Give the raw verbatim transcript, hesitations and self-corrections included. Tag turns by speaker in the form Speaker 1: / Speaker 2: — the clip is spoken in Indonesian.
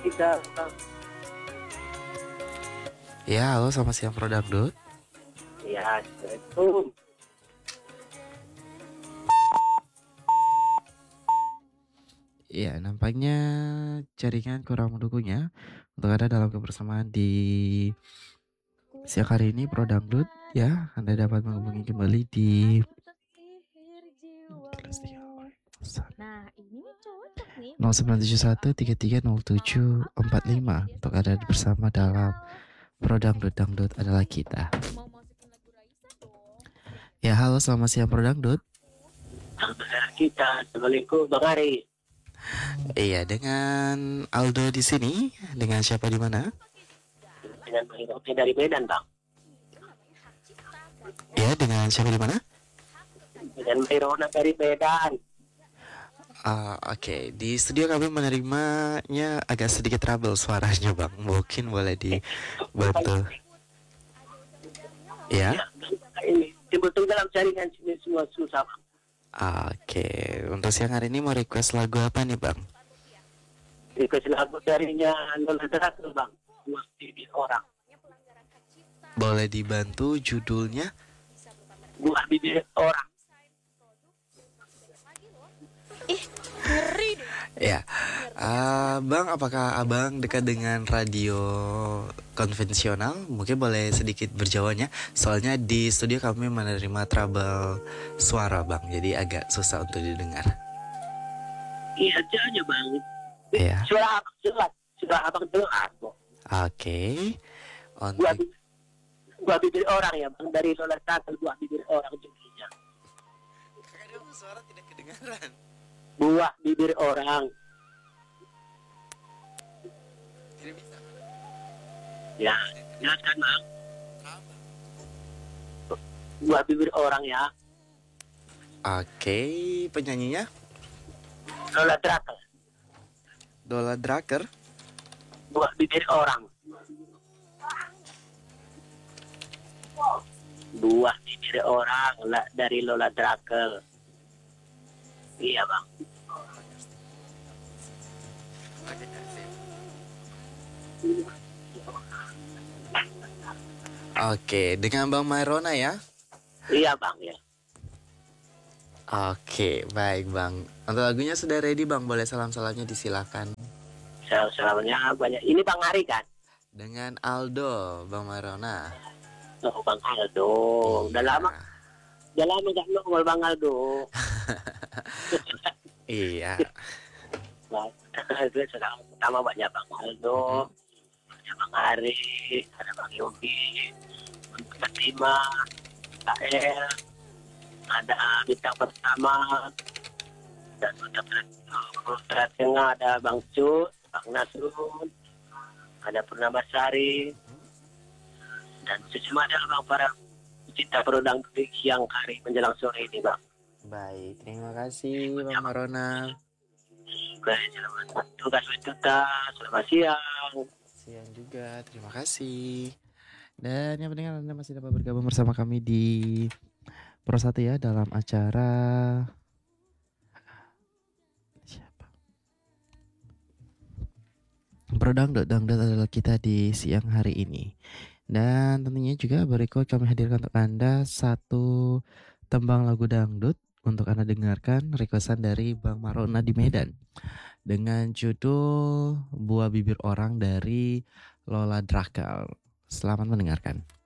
Speaker 1: kita.
Speaker 2: Ya, halo, selamat siang Pro Dangdut.
Speaker 1: Ya, Assalamualaikum.
Speaker 2: Ya, nampaknya jaringan kurang mendukung ya untuk ada dalam kebersamaan di siang hari ini Pro Dangdut. Ya, Anda dapat menghubungi kembali di
Speaker 3: Nah, ini cocok nih.
Speaker 2: nol sembilan tujuh satu tiga tiga nol tujuh empat lima untuk ada bersama dalam Pro Dangdut. Dangdut adalah kita. Ya, halo, selamat siang Pro Dangdut.
Speaker 1: Kita, Assalamualaikum Bang Ari.
Speaker 2: Iya, dengan Aldo di sini. Dengan siapa di mana?
Speaker 1: Dengan Bang Rofi dari Medan, Bang.
Speaker 2: Ya, dengan siapa di mana?
Speaker 1: Dengan Irona dari Medan.
Speaker 2: Ah, oke. Okay. Di studio kami menerimanya agak sedikit trouble suaranya, Bang. Mungkin boleh dibantu. Ya.
Speaker 1: Ini dibutuhkan dalam jaringan sini semua susah, Bang.
Speaker 2: Oke, okay. Untuk siang hari ini mau request lagu apa nih, Bang?
Speaker 1: Request lagu darinya Lola Drakel, Bang. Buat bibir orang.
Speaker 2: Boleh dibantu judulnya?
Speaker 1: Buat bibir orang.
Speaker 3: Ih, ngeri deh.
Speaker 2: Ya, uh, Bang, apakah Abang dekat dengan radio konvensional? Mungkin boleh sedikit berjawabnya. Soalnya di studio kami menerima trouble suara, Bang. Jadi agak susah untuk didengar.
Speaker 1: Iya aja, Bang.
Speaker 2: Iya.
Speaker 1: Suara abang jelas, suara abang jelas, Bang.
Speaker 2: Oke.
Speaker 1: Buat,
Speaker 2: Untuk
Speaker 1: buat bibir orang ya, Bang. Dari Lola Drakel buat bibir orang judulnya.
Speaker 2: kadang suara tidak kedengaran.
Speaker 1: Buat bibir orang.
Speaker 2: Tidak bisa.
Speaker 1: Ya, jelaskan, Bang. Buat bibir orang ya.
Speaker 2: Oke, penyanyinya
Speaker 1: Lola Drakel.
Speaker 2: Dola Draker.
Speaker 1: Buat bibir orang. Buah bibir orang lah, dari Lola Drakel. Iya, Bang.
Speaker 2: Oke, dengan Bang Mairona ya.
Speaker 1: Iya, Bang, ya.
Speaker 2: Oke, baik Bang. Untuk lagunya sudah ready, Bang. Boleh salam-salamnya disilakan.
Speaker 1: Salam-salamnya banyak. Ini Bang Ari kan?
Speaker 2: Dengan Aldo, Bang Mairona.
Speaker 1: Oh, Bang Aldo. Udah
Speaker 2: Iya.
Speaker 1: lama, udah lama gak nongol Bang Aldo.
Speaker 2: Iya.
Speaker 1: Nah, itu saudara pertama banyak Bang Aldo, ada Bang Ari, ada Bang Yogi, Bang Lima, Kak El, ada bintang pertama, dan sudah tengah ada Bang Cut, Bang Nasrun, ada Purnama Sari, dan semua adalah Bang para pecinta produk siang hari menjelang sore ini, Bang.
Speaker 2: Baik, terima kasih Bang Mairona.
Speaker 1: Baik, selamat tugas Tuta, selamat siang.
Speaker 2: Siang juga, terima kasih. Dan yang penting Anda masih dapat bergabung bersama kami di Pro satu ya dalam acara siapa? Pro Dangdut. Dangdut adalah kita di siang hari ini. Dan tentunya juga berikut kami hadirkan untuk Anda satu tembang lagu dangdut untuk Anda dengarkan, requestan dari Bang Mairona di Medan dengan judul Buah Bibir Orang dari Lola Drakel. Selamat mendengarkan.